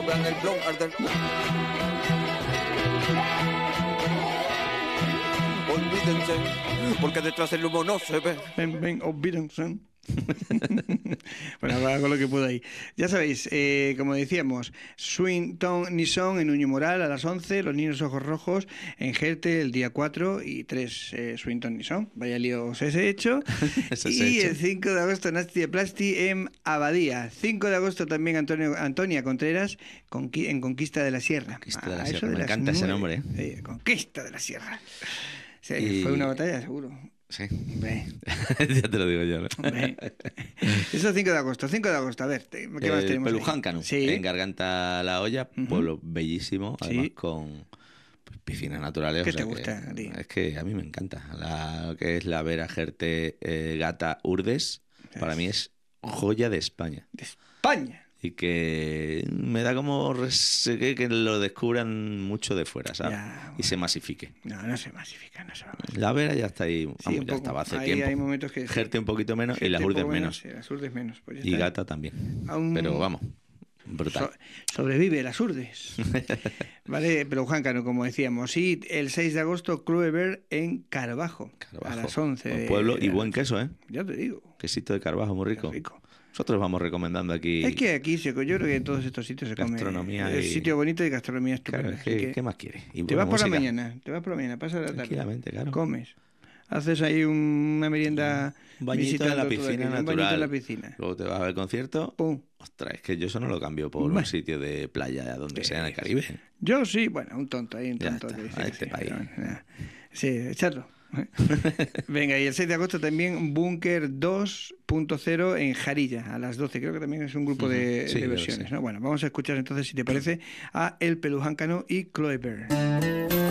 Vean el blog, Arder. Olvídense, porque detrás del humo no se ve. Ven, olvídense. Bueno, hago lo que puedo ahí. Ya sabéis, como decíamos, Swing Ton Ni Son en Nuño Moral a las 11, Los Niños Ojos Rojos en Gerte el día 4 y 3, Swing Ton Ni Son. Vaya lío os he hecho. Y el 5 de agosto Nasty de Plasti en Abadía. 5 de agosto también Antonia Contreras en Conquista de la Sierra. Conquista de la Sierra. Me encanta ese nombre. Conquista de la Sierra. Sí, fue una batalla, seguro. Sí. Ya te lo digo yo, ¿no? Eso es 5 de agosto. 5 de agosto, a ver, ¿qué más tenemos? Pelujáncano, sí. En Garganta La Olla, pueblo bellísimo, además con piscinas naturales. ¿Qué te gusta a ti? Es que a mí me encanta. Lo que es la Vera Gerte Gata Urdes, para mí es joya de España. ¡De España! Y que me da como que lo descubran mucho de fuera, ¿sabes? Ya, bueno. Y se masifique. No se masifica, no se va a masificar. La Vera ya está ahí, sí, ya estaba hace ahí tiempo. Hay momentos que... Gerte un poquito menos y las Urdes menos. Sí, las Urdes menos. Pues ya y está. Gata también. Pero vamos, brutal. Sobrevive las Urdes. Vale, pero Juancano, como decíamos. Y el 6 de agosto, Cluever en Carvajo. A las 11. Buen pueblo y buen queso, ¿eh? Ya te digo. Quesito de Carvajo, muy rico. Rico. Nosotros vamos recomendando aquí. Es que aquí, yo creo que en todos estos sitios se come. Gastronomía. Es sitio bonito y gastronomía estupenda. Claro, ¿qué más quieres? Te vas por la mañana, pasas la tarde. Tranquilamente, claro. Comes. Haces ahí una merienda. Un bañito en la piscina natural. Un bañito en la piscina. Luego te vas a ver el concierto. ¡Pum! Ostras, es que yo eso no lo cambio por un sitio de playa donde sea en el Caribe. Yo sí, bueno, un tonto ahí, un tonto. Ya está, a este país. Sí, echarlo. Venga, y el 6 de agosto también Búnker 2.0 en Jarilla a las 12. Creo que también es un grupo de versiones, ¿no? Bueno, vamos a escuchar entonces, si te parece, a El Pelujáncano y Chloe Bear.